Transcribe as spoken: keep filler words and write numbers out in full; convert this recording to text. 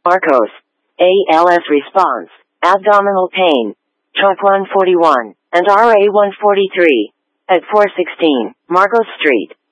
Arcos. A L S response, abdominal pain, truck one forty-one, and R A one forty-three, at four sixteen, Marcos Street.